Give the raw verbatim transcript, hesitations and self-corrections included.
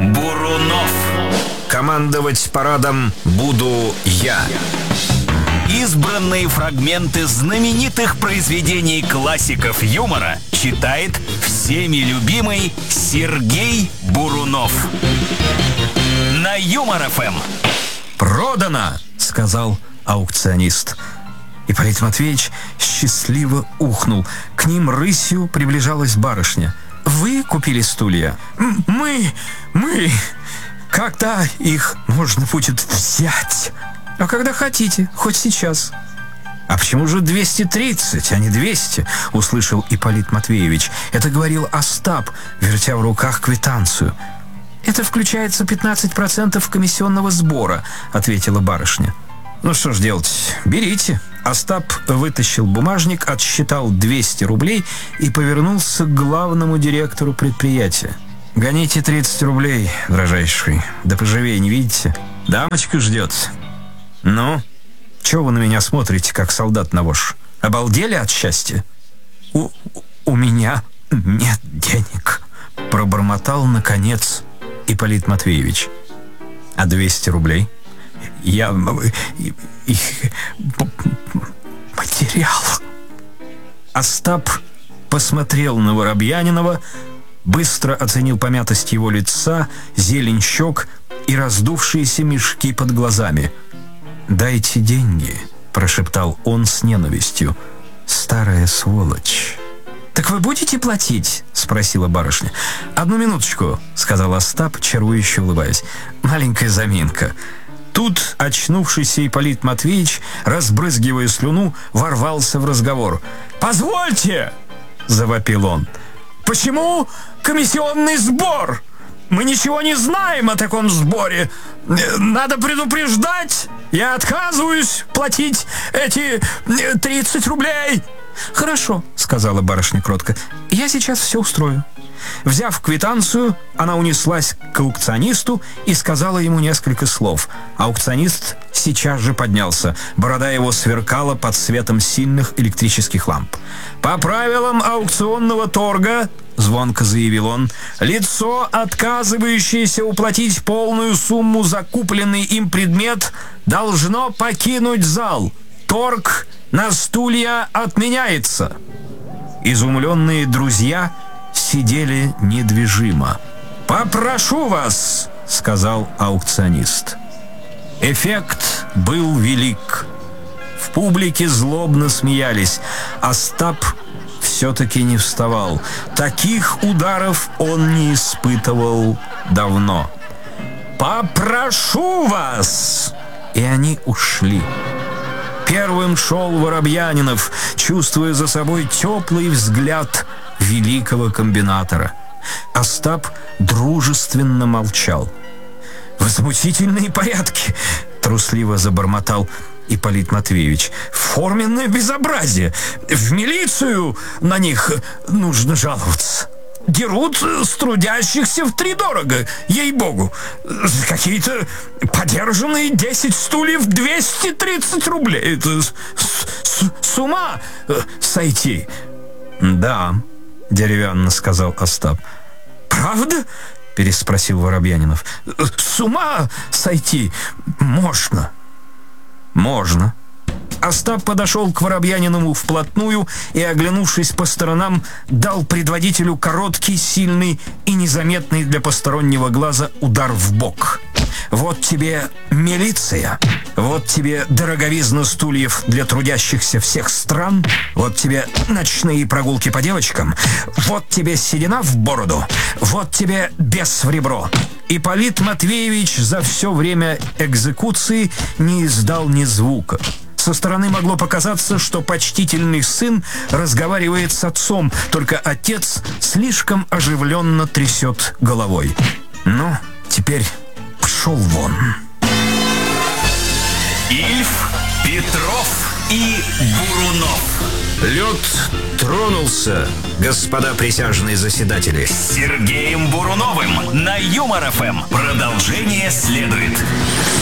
Бурунов. Командовать парадом буду я. Избранные фрагменты знаменитых произведений классиков юмора читает всеми любимый Сергей Бурунов. На Юмор-ФМ. «Продано!» — сказал аукционист. Ипполит Матвеевич счастливо ухнул. К ним рысью приближалась барышня. «Вы купили стулья?» «Мы... мы... Когда их можно будет взять?» «А когда хотите, хоть сейчас». «А почему же двести тридцать, а не двести?» — услышал Ипполит Матвеевич. Это говорил Остап, вертя в руках квитанцию. «Это включается пятнадцать процентов комиссионного сбора», — ответила барышня. «Ну что ж делать, берите». Остап вытащил бумажник, отсчитал двести рублей и повернулся к главному директору предприятия. «Гоните тридцать рублей, дрожайший. Да поживее, не видите? Дамочка ждет». «Ну, чего вы на меня смотрите, как солдат на вож? Обалдели от счастья?» «У, у меня нет денег», — пробормотал, наконец, Ипполит Матвеевич. «А двести рублей?» «Я их потерял». Остап посмотрел на Воробьянинова, быстро оценил помятость его лица, зелень щек и раздувшиеся мешки под глазами. «Дайте деньги», — прошептал он с ненавистью. «Старая сволочь». «Так вы будете платить?» — спросила барышня. «Одну минуточку», — сказал Остап, чарующе улыбаясь. «Маленькая заминка». Тут очнувшийся Ипполит Матвеевич, разбрызгивая слюну, ворвался в разговор. «Позвольте!» — завопил он. «Почему комиссионный сбор? Мы ничего не знаем о таком сборе. Надо предупреждать. Я отказываюсь платить эти тридцать рублей». «Хорошо», — сказала барышня кротко. «Я сейчас все устрою». Взяв квитанцию, она унеслась к аукционисту и сказала ему несколько слов. Аукционист сейчас же поднялся. Борода его сверкала под светом сильных электрических ламп. «По правилам аукционного торга», — звонко заявил он, «лицо, отказывающееся уплатить полную сумму за купленный им предмет, должно покинуть зал. Торг на стулья отменяется». Изумленные друзья сидели недвижимо. «Попрошу вас», — сказал аукционист. Эффект был велик. В публике злобно смеялись. Остап все-таки не вставал. Таких ударов он не испытывал давно. «Попрошу вас!» И они ушли. Первым шел Воробьянинов, чувствуя за собой теплый взгляд великого комбинатора. Остап дружественно молчал. «Возмутительные порядки!» — трусливо забормотал Ипполит Матвеевич. «Форменное безобразие! В милицию на них нужно жаловаться! Дерут с трудящихся втридорого, ей-богу! Какие-то подержанные десять стульев двести тридцать рублей! Это с, с, с ума сойти!» «Да», — деревянно сказал Остап. «Правда?» — переспросил Воробьянинов. «С ума сойти можно». «Можно». Остап подошел к Воробьянинову вплотную и, оглянувшись по сторонам, дал предводителю короткий, сильный и незаметный для постороннего глаза удар в бок. «Вот тебе милиция, вот тебе дороговизна стульев для трудящихся всех стран, вот тебе ночные прогулки по девочкам, вот тебе седина в бороду, вот тебе бес в ребро». Ипполит Матвеевич за все время экзекуции не издал ни звука. Со стороны могло показаться, что почтительный сын разговаривает с отцом, только отец слишком оживленно трясет головой. «Ну, теперь пошел вон». Ильф, Петров и Бурунов. Лед тронулся, господа присяжные заседатели. С Сергеем Буруновым на Юмор-ФМ. Продолжение следует.